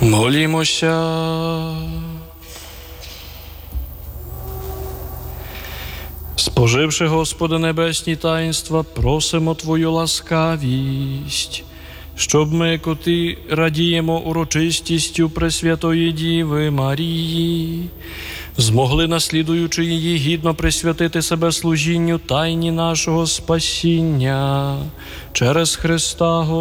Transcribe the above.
Молімося. Споживши, Господи, небесні таїнства, просимо Твою ласкавість, щоб ми, коти радіємо урочистістю Пресвятої Діви Марії, змогли, наслідуючи її, гідно присвятити себе служінню тайні нашого спасіння через Христа